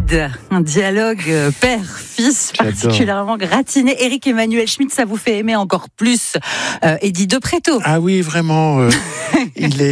Kid, un dialogue père-fils particulièrement gratiné. Éric Emmanuel Schmitt, ça vous fait aimer encore plus Eddie de Pretto. Ah oui, vraiment. Il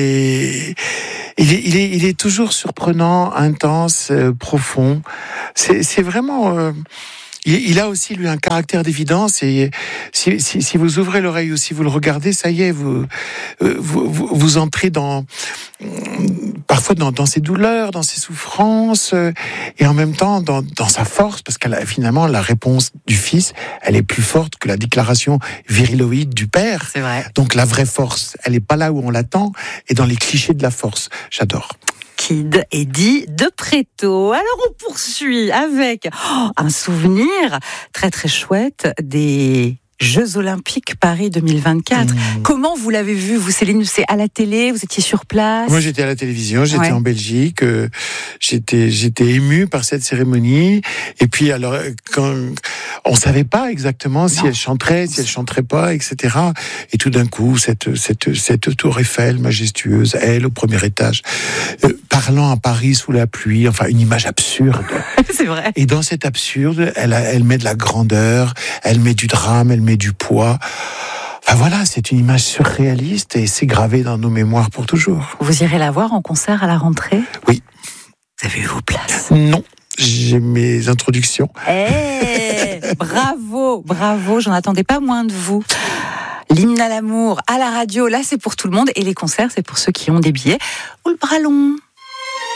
est toujours surprenant, intense, profond. C'est vraiment. Il a aussi, lui, un caractère d'évidence, et si vous ouvrez l'oreille ou si vous le regardez, ça y est, vous entrez parfois dans ses douleurs, dans ses souffrances, et en même temps dans sa force, parce que finalement, la réponse du fils, elle est plus forte que la déclaration viriloïde du père. C'est vrai. Donc la vraie force, elle n'est pas là où on l'attend, et dans les clichés de la force. J'adore. Kid, Eddie de Pretto. Alors on poursuit avec un souvenir très très chouette des Jeux Olympiques Paris 2024. Comment vous l'avez vu, vous, Céline? C'est à la télé, vous étiez sur place? Moi, j'étais à la télévision, j'étais en Belgique, j'étais ému par cette cérémonie. Et puis, alors, quand on savait pas exactement si elle chanterait, si elle chanterait pas, etc. Et tout d'un coup, cette tour Eiffel majestueuse, elle au premier étage, parlant à Paris sous la pluie, enfin, une image absurde. C'est vrai. Et dans cet absurde, elle met de la grandeur, elle met du drame, elle met du poids. Enfin voilà, c'est une image surréaliste et c'est gravé dans nos mémoires pour toujours. Vous irez la voir en concert à la rentrée? Oui. Vous avez eu vos places? Non, j'ai mes introductions. Bravo, j'en attendais pas moins de vous. L'hymne à l'amour à la radio, là c'est pour tout le monde, et les concerts c'est pour ceux qui ont des billets ou le bras long.